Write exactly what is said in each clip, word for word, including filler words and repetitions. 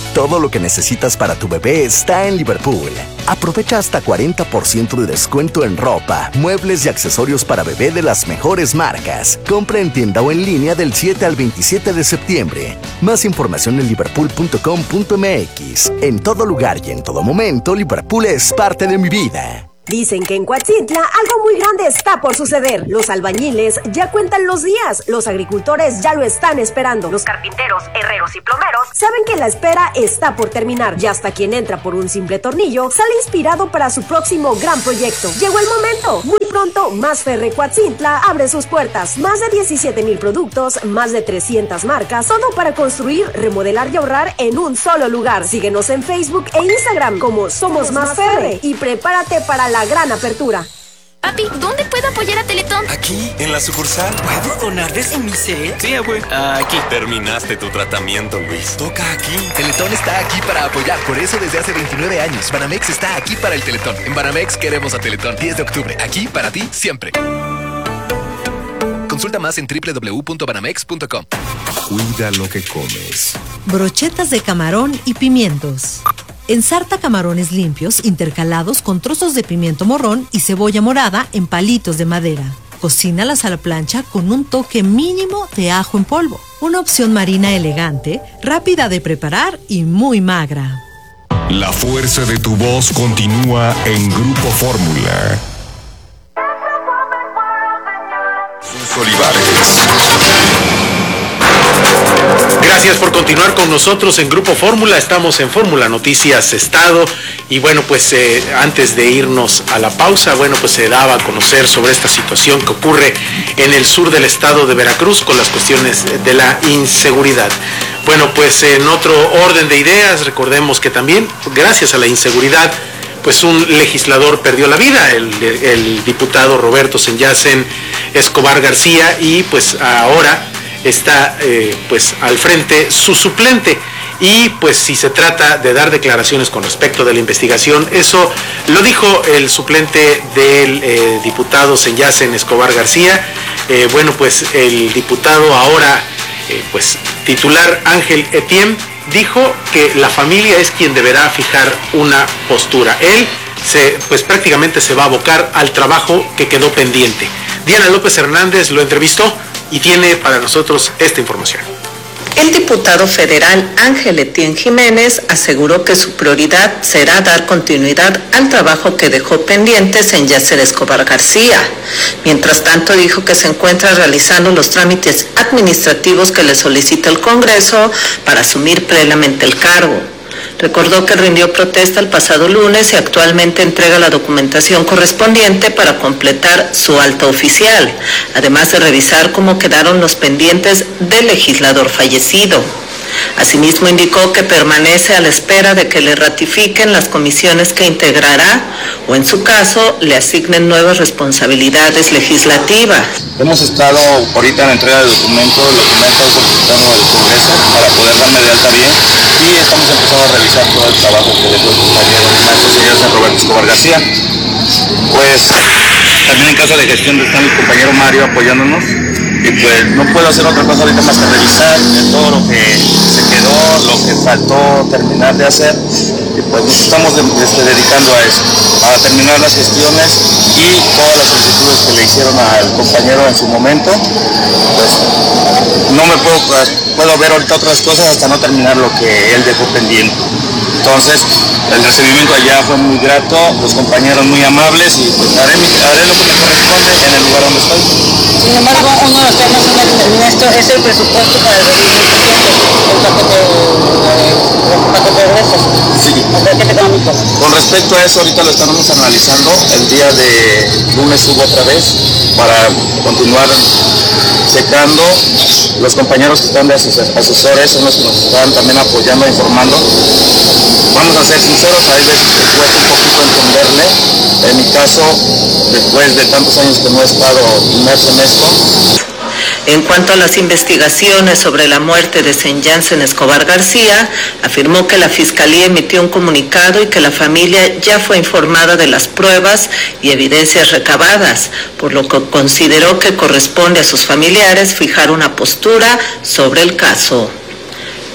Todo lo que necesitas para tu bebé está en Liverpool. Aprovecha hasta cuarenta por ciento de descuento en ropa, muebles y accesorios para bebé de las mejores marcas. Compra en tienda o en línea del siete al veintisiete de septiembre. Más información en liverpool punto com punto m x. En todo lugar y en todo momento, Liverpool es parte de mi vida. Dicen que en Coatzintla algo muy grande está por suceder. Los albañiles ya cuentan los días. Los agricultores ya lo están esperando. Los carpinteros, herreros y plomeros saben que la espera está por terminar. Y hasta quien entra por un simple tornillo sale inspirado para su próximo gran proyecto. Llegó el momento. Muy pronto, Masferre Coatzintla abre sus puertas. Más de diecisiete mil productos, más de trescientas marcas, todo para construir, remodelar y ahorrar en un solo lugar. Síguenos en Facebook e Instagram como Somos Masferre y prepárate para la gran apertura. Papi, ¿dónde puedo apoyar a Teletón? Aquí, en la sucursal. ¿Puedo donar desde mi set? Sí, abue. Aquí. Terminaste tu tratamiento, Luis. Toca aquí. Teletón está aquí para apoyar. Por eso desde hace veintinueve años, Banamex está aquí para el Teletón. En Banamex queremos a Teletón. diez de octubre. Aquí para ti, siempre. Consulta más en doble u doble u doble u punto banamex punto com. Cuida lo que comes. Brochetas de camarón y pimientos. Ensarta camarones limpios intercalados con trozos de pimiento morrón y cebolla morada en palitos de madera. Cocínalas a la plancha con un toque mínimo de ajo en polvo. Una opción marina elegante, rápida de preparar y muy magra. La fuerza de tu voz continúa en Grupo Fórmula. Olivares. Gracias por continuar con nosotros en Grupo Fórmula. Estamos en Fórmula Noticias Estado y bueno, pues eh, antes de irnos a la pausa, bueno, pues se daba a conocer sobre esta situación que ocurre en el sur del estado de Veracruz con las cuestiones de la inseguridad. Bueno, pues en otro orden de ideas, recordemos que también gracias a la inseguridad, pues un legislador perdió la vida, el, el diputado Roberto Senyacen Escobar García, y pues ahora está eh, pues al frente su suplente. Y pues si se trata de dar declaraciones con respecto de la investigación, eso lo dijo el suplente del eh, diputado Senyacen Escobar García. Eh, bueno, pues el diputado ahora eh, pues titular Ángel Etienne dijo que la familia es quien deberá fijar una postura. Él se, pues prácticamente se va a abocar al trabajo que quedó pendiente. Diana López Hernández lo entrevistó y tiene para nosotros esta información. El diputado federal Ángel Etienne Jiménez aseguró que su prioridad será dar continuidad al trabajo que dejó pendiente Senyacen Escobar García. Mientras tanto, dijo que se encuentra realizando los trámites administrativos que le solicita el Congreso para asumir plenamente el cargo. Recordó que rindió protesta el pasado lunes y actualmente entrega la documentación correspondiente para completar su alta oficial, además de revisar cómo quedaron los pendientes del legislador fallecido. Asimismo, indicó que permanece a la espera de que le ratifiquen las comisiones que integrará o, en su caso, le asignen nuevas responsabilidades legislativas. Hemos estado ahorita en la entrega de documentos, el documento solicitando al Congreso para poder darme de alta bien, y estamos empezando a revisar todo el trabajo que dejó el compañero Maestro Senyacen Roberto Escobar García. Pues también en caso de gestión está mi compañero Mario apoyándonos, y pues no puedo hacer otra cosa ahorita más que revisar de todo lo que se quedó, lo que faltó terminar de hacer, y pues nos estamos de, este, dedicando a eso, a terminar las gestiones y todas las solicitudes que le hicieron al compañero en su momento. Pues no me puedo, puedo ver ahorita otras cosas hasta no terminar lo que él dejó pendiente. Entonces, el recibimiento allá fue muy grato, los compañeros muy amables, y pues haré, mi, haré lo que me corresponde en el lugar donde estoy. Sin embargo, uno de los temas una que termina esto es el presupuesto para el dos mil veintisiete, el paquete, el paquete de ingresos, sí. El paquete económico. Con respecto a eso, ahorita lo estamos analizando. El día de lunes subo otra vez para continuar checando. Los compañeros que están de asesores son los que nos están también apoyando, informando. Vamos a ser sinceros, a veces cuesta un poquito entenderle. En mi caso, después de tantos años que no he estado inmerso en esto. En cuanto a las investigaciones sobre la muerte de Senyacen Escobar García, afirmó que la Fiscalía emitió un comunicado y que la familia ya fue informada de las pruebas y evidencias recabadas, por lo que consideró que corresponde a sus familiares fijar una postura sobre el caso.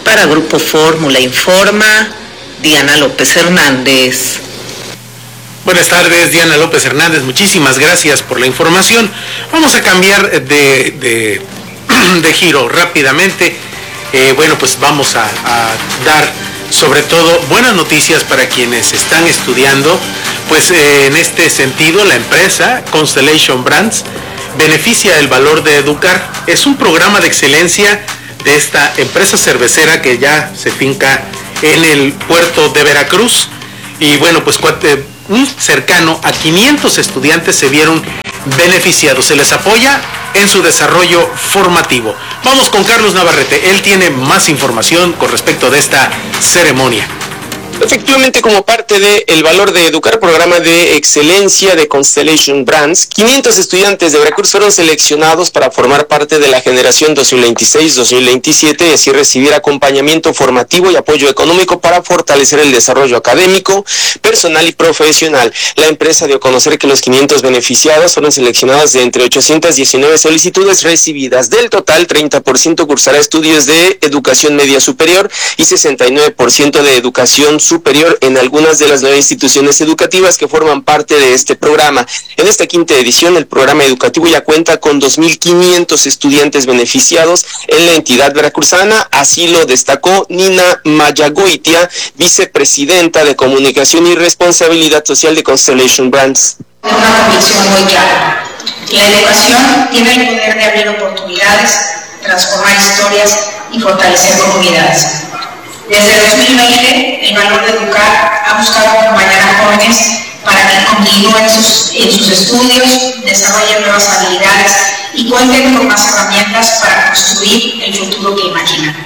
Para Grupo Fórmula informa Diana López Hernández. Buenas tardes, Diana López Hernández, muchísimas gracias por la información. Vamos a cambiar de, de, de giro rápidamente. Eh, bueno, pues vamos a, a dar sobre todo buenas noticias para quienes están estudiando. Pues eh, en este sentido, la empresa Constellation Brands beneficia el valor de educar. Es un programa de excelencia de esta empresa cervecera que ya se finca en el puerto de Veracruz. Y bueno, pues un cercano a quinientos estudiantes se vieron beneficiados. Se les apoya en su desarrollo formativo. Vamos con Carlos Navarrete. Él tiene más información con respecto de esta ceremonia. Efectivamente, como parte de El Valor de Educar, programa de excelencia de Constellation Brands, quinientos estudiantes de Veracruz fueron seleccionados para formar parte de la generación dos mil veintiséis dos mil veintisiete y así recibir acompañamiento formativo y apoyo económico para fortalecer el desarrollo académico, personal y profesional. La empresa dio a conocer que los quinientos beneficiados fueron seleccionados de entre ochocientas diecinueve solicitudes recibidas. Del total, treinta por ciento cursará estudios de educación media superior y sesenta y nueve por ciento de educación superior en algunas de las nueve instituciones educativas que forman parte de este programa. En esta quinta edición, el programa educativo ya cuenta con dos mil quinientos estudiantes beneficiados en la entidad veracruzana, así lo destacó Nina Mayagoitia, vicepresidenta de Comunicación y Responsabilidad Social de Constellation Brands. Una convicción muy clara. La educación tiene el poder de abrir oportunidades, transformar historias y fortalecer comunidades. Desde dos mil veinte, el Valor de Educar ha buscado acompañar a jóvenes para que continúen sus, en sus estudios, desarrollen nuevas habilidades y cuenten con más herramientas para construir el futuro que imaginan.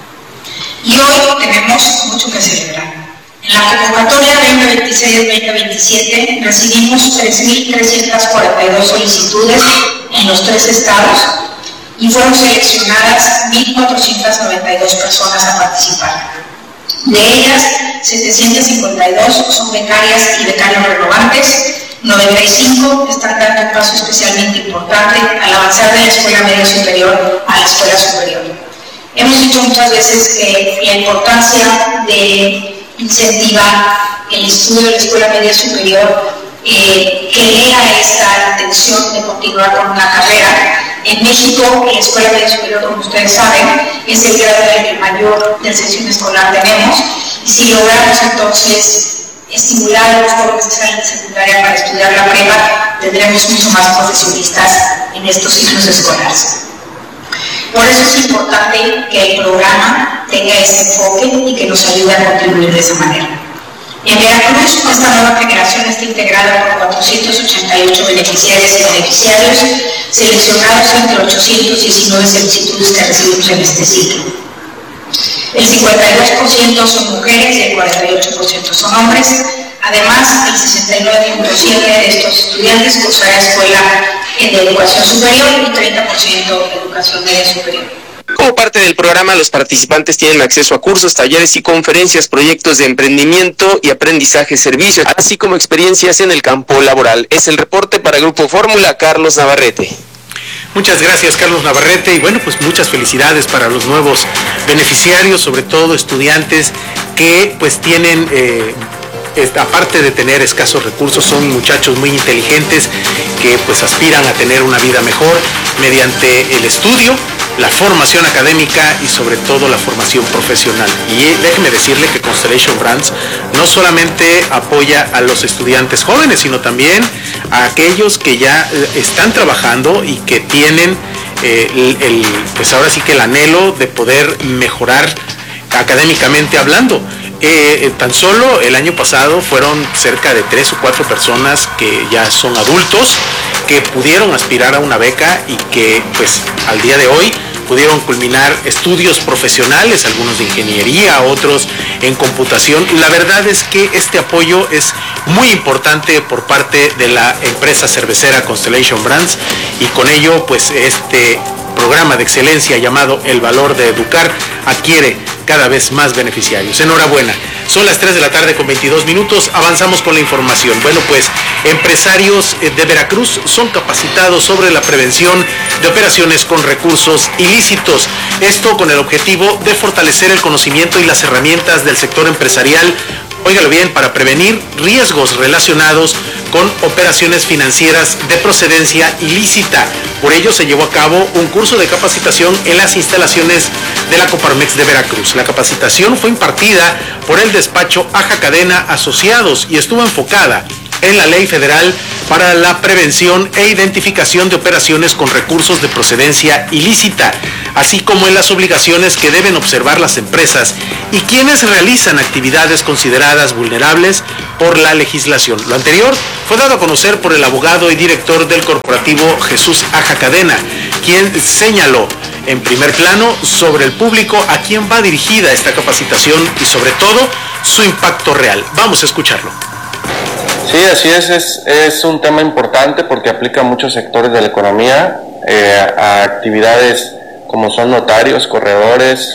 Y hoy tenemos mucho que celebrar. En la convocatoria veinte veintiséis veinte veintisiete recibimos tres mil trescientas cuarenta y dos solicitudes en los tres estados y fueron seleccionadas mil cuatrocientas noventa y dos personas a participar. De ellas, setecientas cincuenta y dos son becarias y becarios renovantes, noventa y cinco están dando un paso especialmente importante al avanzar de la escuela media superior a la escuela superior. Hemos dicho muchas veces que la importancia de incentivar el estudio de la escuela media superior eh, genera esta intención de continuar con una carrera. En México, la escuela media superior, como ustedes saben, es el grado en el mayor de sesión escolar tenemos, y si logramos entonces estimular a los jóvenes que salen de secundaria para estudiar la prepa, tendremos mucho más profesionistas en estos ciclos escolares. Por eso es importante que el programa tenga ese enfoque y que nos ayude a contribuir de esa manera. En Veracruz, esta nueva generación está integrada por cuatrocientos ochenta y ocho beneficiarios y beneficiarios seleccionados entre ochocientas diecinueve solicitudes que recibimos en este ciclo. El cincuenta y dos por ciento son mujeres y el cuarenta y ocho por ciento son hombres. Además, el sesenta y nueve punto siete por ciento de estos estudiantes cursará escuela de educación superior y treinta por ciento educación media superior. Como parte del programa, los participantes tienen acceso a cursos, talleres y conferencias, proyectos de emprendimiento y aprendizaje servicios, así como experiencias en el campo laboral. Es el reporte para Grupo Fórmula, Carlos Navarrete. Muchas gracias, Carlos Navarrete, y bueno, pues muchas felicidades para los nuevos beneficiarios, sobre todo estudiantes que pues tienen... Eh, aparte de tener escasos recursos, son muchachos muy inteligentes que pues aspiran a tener una vida mejor mediante el estudio, la formación académica y sobre todo la formación profesional. Y eh, déjeme decirle que Constellation Brands no solamente apoya a los estudiantes jóvenes, sino también a aquellos que ya eh, están trabajando y que tienen eh, el, el, pues ahora sí que el anhelo de poder mejorar académicamente hablando. Eh, tan solo el año pasado fueron cerca de tres o cuatro personas que ya son adultos que pudieron aspirar a una beca y que pues al día de hoy pudieron culminar estudios profesionales, algunos de ingeniería, otros en computación. La verdad es que este apoyo es muy importante por parte de la empresa cervecera Constellation Brands y con ello pues este programa de excelencia llamado El Valor de Educar adquiere cada vez más beneficiarios. Enhorabuena. Son las tres de la tarde con veintidós minutos. Avanzamos con la información. Bueno, pues empresarios de Veracruz son capacitados sobre la prevención de operaciones con recursos ilícitos. Esto con el objetivo de fortalecer el conocimiento y las herramientas del sector empresarial, óigalo bien, para prevenir riesgos relacionados con operaciones financieras de procedencia ilícita. Por ello se llevó a cabo un curso de capacitación en las instalaciones de la Coparmex de Veracruz. La capacitación fue impartida por el despacho Aja Cadena Asociados y estuvo enfocada en la Ley Federal para la prevención e identificación de operaciones con recursos de procedencia ilícita, así como en las obligaciones que deben observar las empresas y quienes realizan actividades consideradas vulnerables por la legislación. Lo anterior fue dado a conocer por el abogado y director del corporativo Jesús Aja Cadena, quien señaló en primer plano sobre el público a quien va dirigida esta capacitación y sobre todo su impacto real. Vamos a escucharlo. Sí, así es, es, es un tema importante porque aplica a muchos sectores de la economía, eh, a actividades como son notarios, corredores,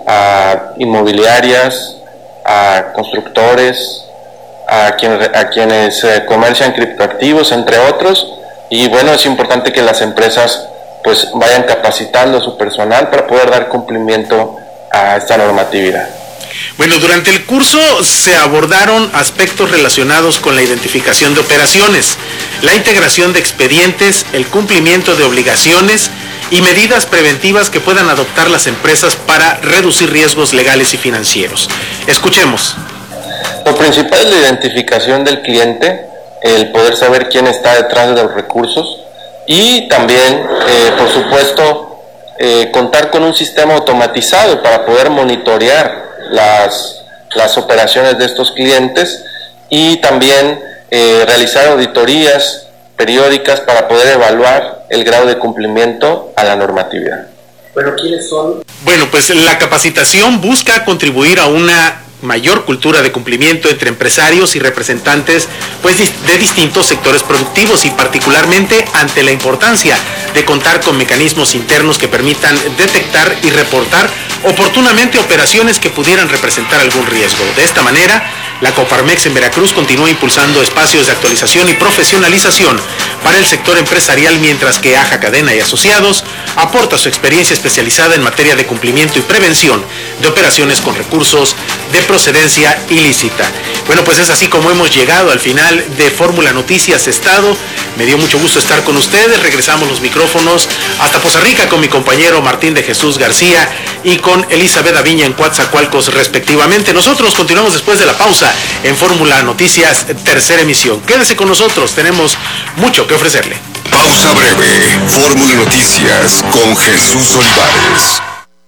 a inmobiliarias, a constructores, a, quien, a quienes eh, comercian criptoactivos, entre otros, y bueno, es importante que las empresas pues vayan capacitando a su personal para poder dar cumplimiento a esta normatividad. Bueno, durante el curso se abordaron aspectos relacionados con la identificación de operaciones, la integración de expedientes, el cumplimiento de obligaciones y medidas preventivas que puedan adoptar las empresas para reducir riesgos legales y financieros. Escuchemos. Lo principal es la identificación del cliente, el poder saber quién está detrás de los recursos y también, eh, por supuesto, eh, contar con un sistema automatizado para poder monitorear Las, las operaciones de estos clientes y también eh, realizar auditorías periódicas para poder evaluar el grado de cumplimiento a la normatividad. Bueno, ¿quiénes son? Bueno, pues la capacitación busca contribuir a una mayor cultura de cumplimiento entre empresarios y representantes pues de distintos sectores productivos y particularmente ante la importancia de contar con mecanismos internos que permitan detectar y reportar oportunamente operaciones que pudieran representar algún riesgo. De esta manera, la Coparmex en Veracruz continúa impulsando espacios de actualización y profesionalización para el sector empresarial, mientras que Aja Cadena y Asociados aporta su experiencia especializada en materia de cumplimiento y prevención de operaciones con recursos de procedencia ilícita. Bueno, pues es así como hemos llegado al final de Fórmula Noticias Estado. Me dio mucho gusto estar con ustedes. Regresamos los micrófonos hasta Poza Rica con mi compañero Martín de Jesús García y con Elizabeth Aviña en Coatzacoalcos respectivamente. Nosotros continuamos después de la pausa en Fórmula Noticias tercera emisión. Quédese con nosotros, tenemos mucho que ofrecerle. Pausa breve. Fórmula Noticias con Jesús Olivares.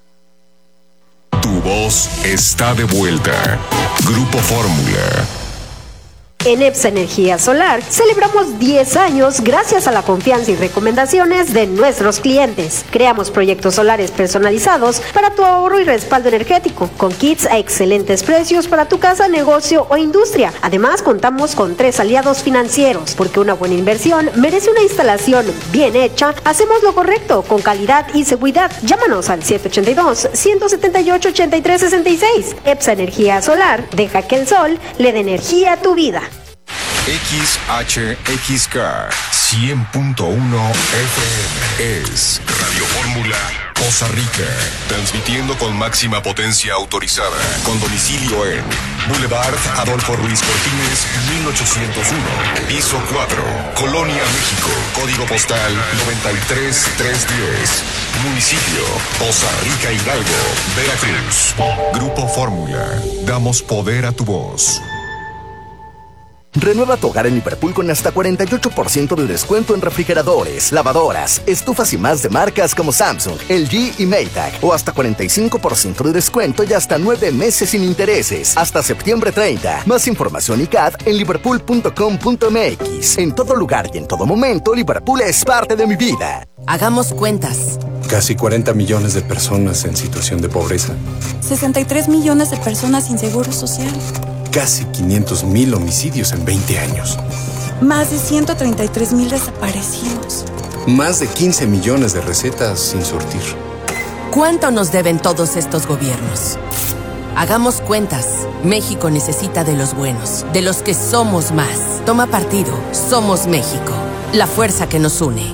Tu voz está de vuelta. Grupo Fórmula. En EPSA Energía Solar celebramos diez años gracias a la confianza y recomendaciones de nuestros clientes. Creamos proyectos solares personalizados para tu ahorro y respaldo energético, con kits a excelentes precios para tu casa, negocio o industria. Además, contamos con tres aliados financieros, porque una buena inversión merece una instalación bien hecha. Hacemos lo correcto, con calidad y seguridad. Llámanos al siete ocho dos, uno siete ocho, ocho tres seis seis. EPSA Energía Solar, deja que el sol le dé energía a tu vida. X H X K cien punto uno F M es Radio Fórmula Poza Rica, transmitiendo con máxima potencia autorizada, con domicilio en Boulevard Adolfo Ruiz Cortines, mil ochocientos uno, piso cuatro, Colonia, México, código postal noventa y tres mil trescientos diez, municipio Poza Rica, Hidalgo, Veracruz. Grupo Fórmula, damos poder a tu voz. Renueva tu hogar en Liverpool con hasta cuarenta y ocho por ciento de descuento en refrigeradores, lavadoras, estufas y más de marcas como Samsung, L G y Maytag. O hasta cuarenta y cinco por ciento de descuento y hasta nueve meses sin intereses. Hasta septiembre treinta. Más información y C A D en liverpool punto com punto m x. En todo lugar y en todo momento, Liverpool es parte de mi vida. Hagamos cuentas. Casi cuarenta millones de personas en situación de pobreza. sesenta y tres millones de personas sin seguro social. Casi quinientos mil homicidios en veinte años. Más de ciento treinta y tres mil desaparecidos. Más de quince millones de recetas sin surtir. ¿Cuánto nos deben todos estos gobiernos? Hagamos cuentas. México necesita de los buenos, de los que somos más. Toma partido. Somos México. La fuerza que nos une.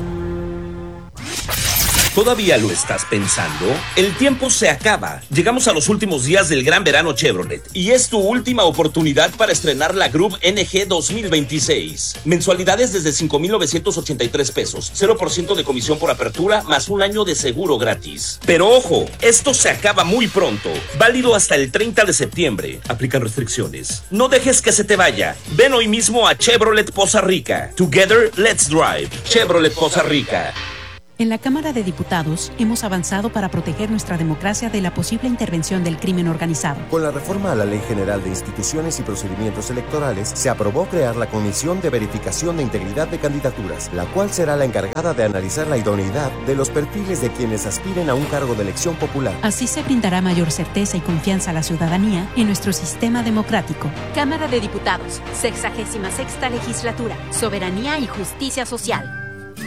¿Todavía lo estás pensando? El tiempo se acaba. Llegamos a los últimos días del gran verano Chevrolet y es tu última oportunidad para estrenar la Groove N G dos mil veintiséis. Mensualidades desde cinco mil novecientos ochenta y tres pesos, cero por ciento de comisión por apertura, más un año de seguro gratis. Pero ojo, esto se acaba muy pronto. Válido hasta el treinta de septiembre. Aplican restricciones. No dejes que se te vaya. Ven hoy mismo a Chevrolet Poza Rica. Together, let's drive. Chevrolet Poza Rica. En la Cámara de Diputados hemos avanzado para proteger nuestra democracia de la posible intervención del crimen organizado. Con la reforma a la Ley General de Instituciones y Procedimientos Electorales, se aprobó crear la Comisión de Verificación de Integridad de Candidaturas, la cual será la encargada de analizar la idoneidad de los perfiles de quienes aspiren a un cargo de elección popular. Así se brindará mayor certeza y confianza a la ciudadanía en nuestro sistema democrático. Cámara de Diputados, sexagésima sexta legislatura, soberanía y justicia social.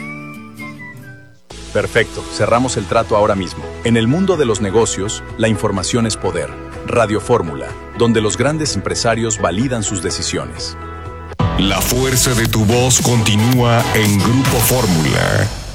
Perfecto, cerramos el trato ahora mismo. En el mundo de los negocios, la información es poder. Radio Fórmula, donde los grandes empresarios validan sus decisiones. La fuerza de tu voz continúa en Grupo Fórmula.